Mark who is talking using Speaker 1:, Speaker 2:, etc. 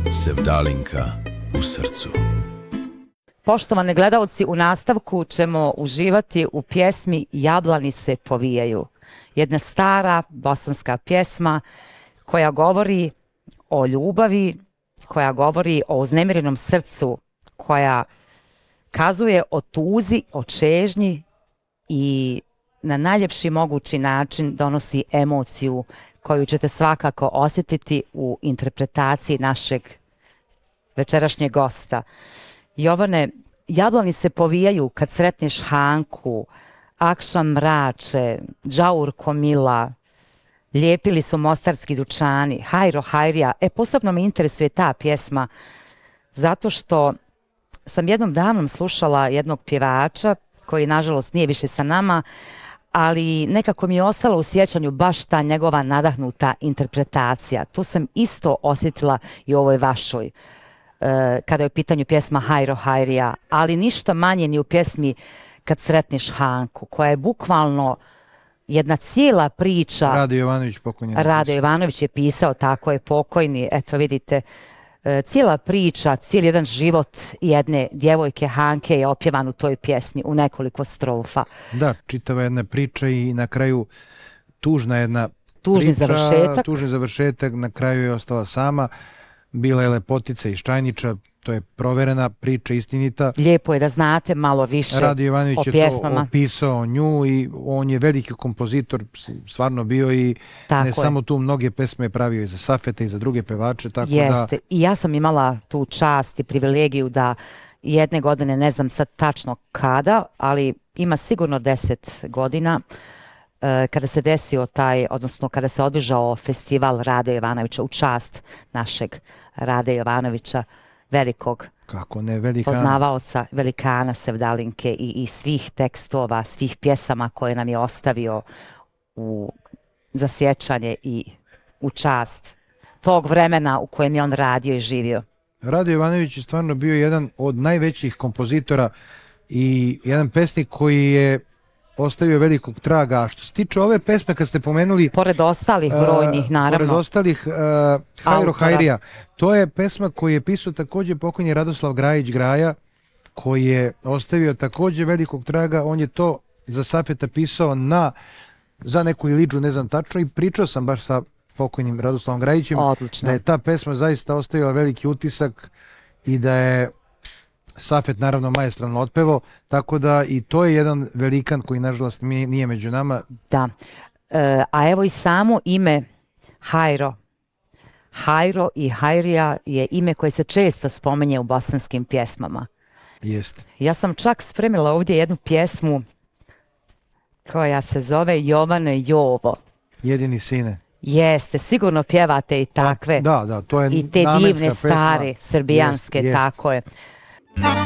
Speaker 1: Sevdalinka u srcu.
Speaker 2: Poštovani gledalci, u nastavku ćemo uživati u pjesmi Jablani se povijaju. Jedna stara bosanska pjesma koja govori o ljubavi, koja govori o uznemirenom srcu, koja kazuje o tuzi, o čežnji i na najljepši mogući način donosi emociju koju ćete svakako osjetiti u interpretaciji našeg večerašnjeg gosta. Jovane, jablani se povijaju kad sretneš Hanku, Akšam mrače, Džaur Komila, lijepili su mostarski dućani, Hajro Hajrija. Posebno me interesuje ta pjesma zato što sam jednom davnom slušala jednog pjevača koji nažalost nije više sa nama, ali nekako mi je ostala u sjećanju baš ta njegova nadahnuta interpretacija. Tu sam isto osjetila i u ovoj vašoj, kada je u pitanju pjesma Hajro Hajrija, ali ništa manje ni u pjesmi Kad sretneš Hanku, koja je bukvalno jedna cijela priča.
Speaker 3: Rade Jovanović pokojni.
Speaker 2: Rade Jovanović je pisao, tako je, pokojni. Eto vidite, cijela priča, cijeli jedan život jedne djevojke Hanke je opjevan u toj pjesmi u nekoliko strofa.
Speaker 3: Da, čitava jedna priča i na kraju tužna jedna
Speaker 2: tužni
Speaker 3: priča,
Speaker 2: završetak.
Speaker 3: Tužni završetak, na kraju je ostala sama. Bila je lepotica iz Čajniča, to je proverena priča, istinita.
Speaker 2: Lijepo je da znate malo više
Speaker 3: Rade Jovanović
Speaker 2: o pjesmama.
Speaker 3: je to opisao nju i on je veliki kompozitor, stvarno bio i tako ne je. Samo tu mnoge pesme je pravio i za Safeta i za druge pevače. Tako
Speaker 2: jeste,
Speaker 3: da...
Speaker 2: i ja sam imala tu čast i privilegiju da jedne godine, ne znam sad tačno kada, ali ima sigurno 10 godina, kada se desio taj, odnosno kada se održao festival Rade Jovanovića u čast našeg Rade Jovanovića, velikog poznavaoca, velikana Sevdalinke i svih tekstova, svih pjesama koje nam je ostavio za sjećanje i u čast tog vremena u kojem je on radio i živio.
Speaker 3: Rade Jovanović je stvarno bio jedan od najvećih kompozitora i jedan pesnik koji je ostavio velikog traga. A što se tiče ove pesme, kad ste pomenuli...
Speaker 2: Pored ostalih brojnih, naravno.
Speaker 3: Pored ostalih, Hajro Hajrija. To je pesma koju je pisao također pokojni Radoslav Grajić Graja, koji je ostavio također velikog traga. On je to za Safeta pisao za neku ilidžu, ne znam tačno, i pričao sam baš sa pokojnim Radoslavom Grajićem.
Speaker 2: Odlično.
Speaker 3: Da je ta pesma zaista ostavila veliki utisak i da je Safet naravno maestralno otpevao, tako da i to je jedan velikan koji nažalost nije među nama.
Speaker 2: Da, a evo i samo ime Hajro. Hajro i Hajrija je ime koje se često spomenje u bosanskim pjesmama.
Speaker 3: Jeste.
Speaker 2: Ja sam čak spremila ovdje jednu pjesmu koja se zove Jovane Jovo.
Speaker 3: Jedini sine.
Speaker 2: Jeste, sigurno pjevate i takve.
Speaker 3: Da, to je
Speaker 2: i te divne, stare, srbijanske, tako je.